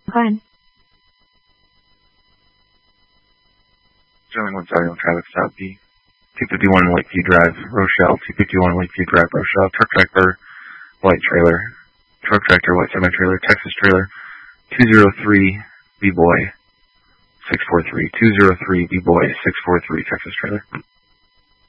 Fine. Sterling 170 traffic stop B. 251 Lakeview Drive, Rochelle. 251 Lakeview Drive, Rochelle. Truck tractor, white trailer. Truck tractor, white semi-trailer, Texas trailer. 203 B-Boy 643. 203 B-Boy 643, Texas trailer.